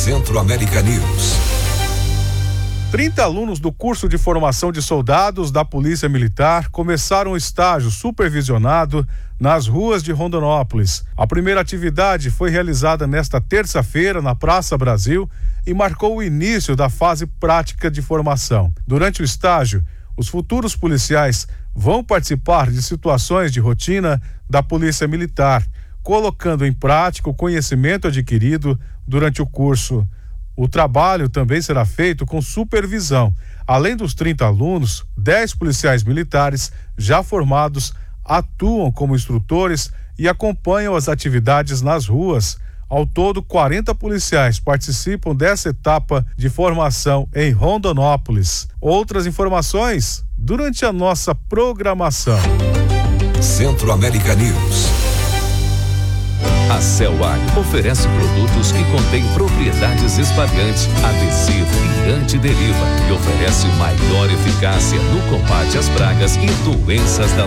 Centro-América News. 30 alunos do curso de formação de soldados da Polícia Militar começaram o estágio supervisionado nas ruas de Rondonópolis. A primeira atividade foi realizada nesta terça-feira na Praça Brasil e marcou o início da fase prática de formação. Durante o estágio, os futuros policiais vão participar de situações de rotina da Polícia Militar, colocando em prática o conhecimento adquirido durante o curso. O trabalho também será feito com supervisão. Além dos 30 alunos, 10 policiais militares já formados atuam como instrutores e acompanham as atividades nas ruas. Ao todo, 40 policiais participam dessa etapa de formação em Rondonópolis. Outras informações durante a nossa programação. Centro-América News. A Celag oferece produtos que contêm propriedades espalhantes, adesivo e antideriva e oferece maior eficácia no combate às pragas e doenças da